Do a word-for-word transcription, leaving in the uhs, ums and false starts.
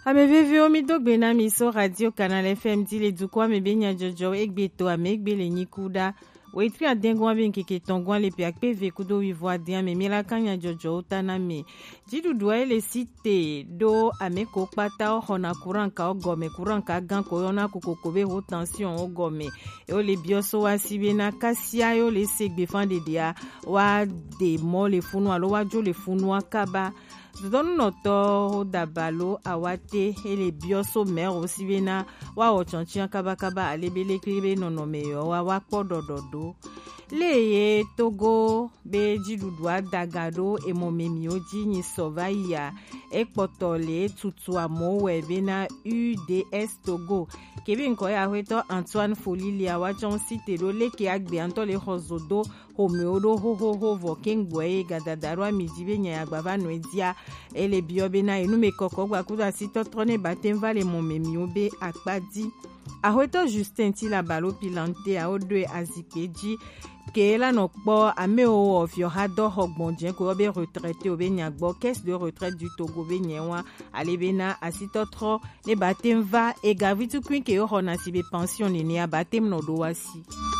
Ameveve omi dogbe na miso radio Canal F M dile dukwa mebenya jojo egbeto amegbe nyikuda Waitri adengwa benkeke tongwa le piakpe vekudo wivoa dia me mila kanya jojo utana me jidu dua ele site do ameko pata o hona kuranka o gome kuranka gan koyona kukokobe ho tension o gome e o le bioso wa sibe na kasia yo le segbe fande dia wa de mo le funu alo wa jo le funu akaba Zodonu noto dabalo awate ele bioso mer osibena wa ochanchi kaba kaba alebele kribe nonomeyo wa wakpo dododo leye Togo be jidudwa dagado emomemi oji ni sovaya ekpotole tutu amowe bena U D S Togo kebe nko ya hweto Antoine Folilia wa chon site do leke agbe antole hozodo homeodo ho ho ho vokengwe gadadaro mijibe nya agbava no edia ele biobe na enume koko gba kuda sito trone batemva le momemi obe akpadi ahweto Justin ti la balo pilante a odwe azikeji ke la no po ameo of your hado hogbonjen ko be retraité obe nyagbo caisse de retraite du Togo be nyewa alebena asito tro ne batemva e gavitu kwin ke yo hona sibe pension ni ya batem no do wasi